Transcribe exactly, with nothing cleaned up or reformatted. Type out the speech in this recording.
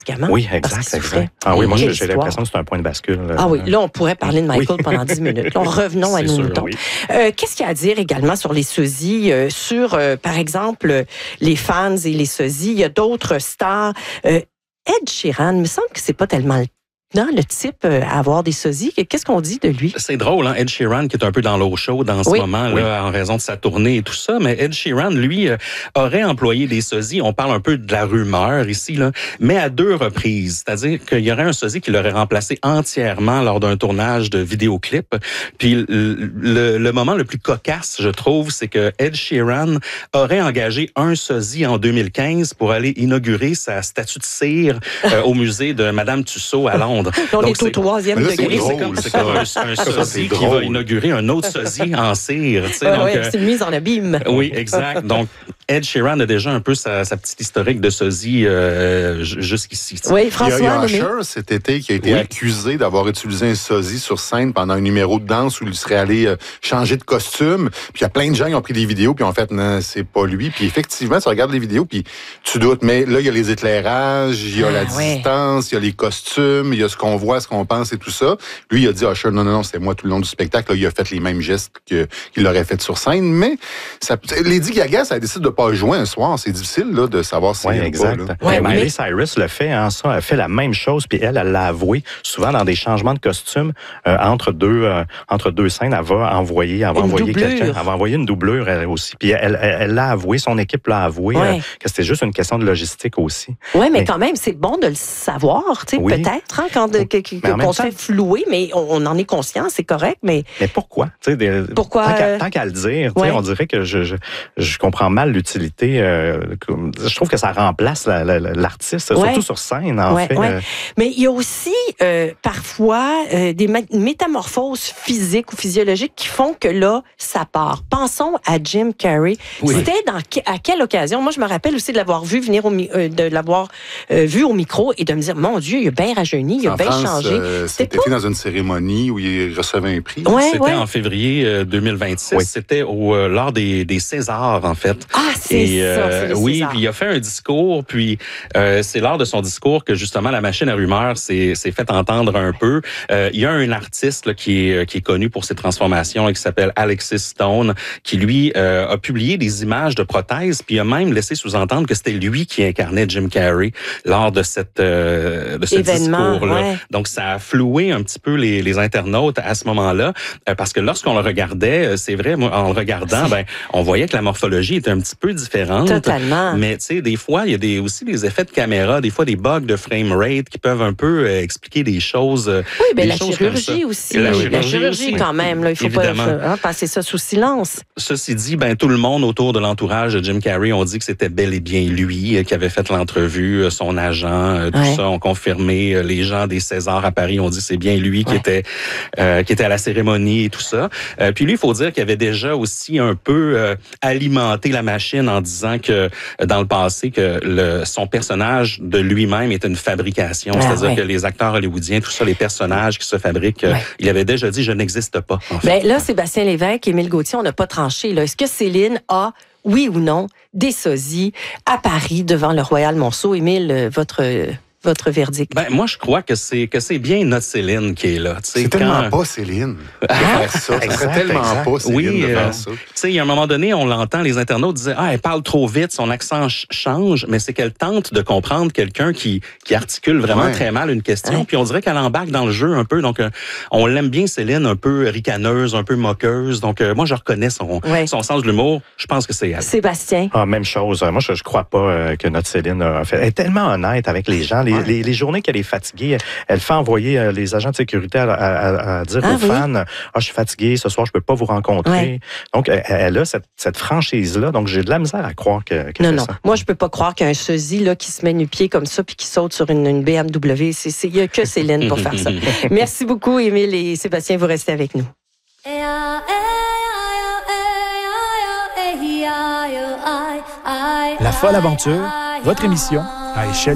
Oui, exact, exact. Ah oui, moi, j'ai, j'ai l'impression que c'est un point de bascule. Ah oui, là, on pourrait parler de Michael oui. pendant dix minutes. Là, revenons à nos moutons. Oui. Euh, qu'est-ce qu'il y a à dire également sur les sosies, euh, sur, euh, par exemple, les fans et les sosies? Il y a d'autres stars. Euh, Ed Sheeran, il me semble que c'est pas tellement le Non, le type à avoir des sosies, qu'est-ce qu'on dit de lui? C'est drôle, hein? Ed Sheeran, qui est un peu dans l'eau chaude en ce oui. moment, là, oui. en raison de sa tournée et tout ça, mais Ed Sheeran, lui, euh, aurait employé des sosies. On parle un peu de la rumeur ici, là, mais à deux reprises. C'est-à-dire qu'il y aurait un sosie qui l'aurait remplacé entièrement lors d'un tournage de vidéoclip. Puis le, le, le moment le plus cocasse, je trouve, c'est que Ed Sheeran aurait engagé un sosie en deux mille quinze pour aller inaugurer sa statue de cire euh, au musée de Madame Tussaud à Londres. On est au troisième degré. C'est, c'est comme, c'est comme un, un sosie qui va inaugurer un autre sosie en cire. Tu sais, ouais, donc, ouais, c'est une mise en abîme. Oui, exact. Donc, Ed Sheeran a déjà un peu sa, sa petite historique de sosie euh, jusqu'ici. Tu sais. Oui, François. Il y a, il y a Usher cet été qui a été oui. accusé d'avoir utilisé un sosie sur scène pendant un numéro de danse où il serait allé euh, changer de costume. Puis il y a plein de gens qui ont pris des vidéos puis ont fait non, c'est pas lui. Puis effectivement, tu regardes les vidéos puis tu doutes. Mais là, il y a les éclairages, il y a ah, la ouais. distance, il y a les costumes, il y a ce qu'on voit, ce qu'on pense et tout ça. Lui, il a dit, ah, sure, non, non, non, c'est moi tout le long du spectacle. Là, il a fait les mêmes gestes que, qu'il aurait fait sur scène. Mais ça, Lady Gaga, ça décide de pas jouer un soir. C'est difficile là, de savoir si oui, elle exact. pas. Là. Ouais, mais... Miley Cyrus le fait, hein, ça, elle fait la même chose. Puis elle, elle l'a avoué souvent dans des changements de costume euh, entre deux euh, entre deux scènes. Elle va envoyer, elle va envoyer quelqu'un, elle va envoyer une doublure elle aussi. Puis elle, elle, elle l'a avoué, son équipe l'a avoué ouais. euh, que c'était juste une question de logistique aussi. Oui, mais, mais quand même, c'est bon de le savoir, tu sais, oui. peut-être, hein, quand de, que, que, qu'on se fait flouer, mais on, on en est conscient, c'est correct, mais... Mais pourquoi? Des, pourquoi? Tant qu'à, tant qu'à le dire, ouais. on dirait que je, je, je comprends mal l'utilité. Euh, je trouve que ça remplace la, la, l'artiste, ouais. surtout sur scène, en ouais, fait. Ouais. Mais il y a aussi, euh, parfois, euh, des métamorphoses physiques ou physiologiques qui font que là, ça part. Pensons à Jim Carrey. Oui. C'était dans, à quelle occasion? Moi, je me rappelle aussi de l'avoir vu venir au, euh, de l'avoir euh, vu au micro et de me dire, mon Dieu, il a bien rajeuni, il a bien changé. Euh, c'était pas... fait dans une cérémonie où il recevait un prix. Ouais, c'était ouais. en février euh, deux mille vingt-six. Oui. C'était au, euh, lors des, des Césars, en fait. Ah, c'est et, euh, ça, c'est les Oui, Césars. Puis il a fait un discours, puis euh, c'est lors de son discours que, justement, la machine à rumeurs s'est, s'est fait entendre un peu. Euh, il y a un artiste là, qui, est, qui est connu pour ses transformations et qui s'appelle Alexis Stone, qui, lui, euh, a publié des images de prothèses, puis il a même laissé sous-entendre que c'était lui qui incarnait Jim Carrey lors de, cette, euh, de ce Événement, discours-là. Ouais. Donc, ça a floué un petit peu les, les internautes à ce moment-là, euh, parce que lorsqu'on le regardait, c'est vrai, moi, en le regardant, ben, on voyait que la morphologie était un petit peu différente. Totalement. Mais tu sais, des fois, il y a des, aussi des effets de caméra, des fois des bugs de frame rate qui peuvent un peu euh, expliquer des choses. Euh, oui, bien la choses chirurgie aussi. La, oui, chirurgie, la chirurgie aussi. quand même, là, il faut Évidemment. pas hein, passer ça sous silence. Ceci dit, ben tout le monde autour de l'entourage de Jim Carrey ont dit que c'était bel et bien lui euh, qui avait fait l'entrevue, euh, son agent, euh, tout ouais. ça ont confirmé. Euh, les gens des Césars à Paris ont dit que c'est bien lui qui ouais. était euh, qui était à la cérémonie et tout ça. Euh, puis lui, il faut dire qu'il avait déjà aussi un peu euh, alimenté la machine en disant que euh, dans le passé que le, son personnage de lui-même était une fabrication, ah, c'est-à-dire ouais. que les acteurs hollywoodiens, tout ça, les personnages qui se fabriquent, ouais. euh, il avait déjà dit je n'existe pas. En fait. Ben là, Sébastien Lévesque, Émile Gauthier, on n'a pas tranché. Là. Est-ce que Céline a, oui ou non, des sosies à Paris devant le Royal Monceau? Émile, votre votre verdict? Ben moi je crois que c'est que c'est bien notre Céline qui est là. C'est quand... tellement pas Céline de faire ça. Ça exact, serait tellement exact. pas Céline oui, de faire euh, ça. Tu sais, il y a un moment donné, on l'entend, les internautes disaient ah elle parle trop vite, son accent ch- change, mais c'est qu'elle tente de comprendre quelqu'un qui qui articule vraiment ouais. très mal une question, ouais. puis on dirait qu'elle embarque dans le jeu un peu. Donc euh, on l'aime bien Céline, un peu ricaneuse, un peu moqueuse. Donc euh, moi je reconnais son ouais. son sens de l'humour. Je pense que c'est elle. Sébastien. Ah même chose. Moi je je crois pas euh, que notre Céline a fait. Elle est tellement honnête avec les gens. Les ouais. les, les journées qu'elle est fatiguée, elle fait envoyer euh, les agents de sécurité à, à, à, à dire ah, aux oui. fans ah je suis fatiguée, ce soir je peux pas vous rencontrer. Ouais. Donc elle, elle a cette, cette franchise là. Donc j'ai de la misère à croire que, que non c'est non. Ça. Moi je peux pas croire qu'un sosie là qui se met nu-pied comme ça puis qui saute sur une, une B M W, c'est c'est il y a que Céline pour faire ça. Merci beaucoup Émile et Sébastien, vous restez avec nous. La folle aventure, votre émission à échelle